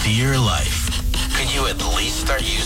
to your life. Could you at least start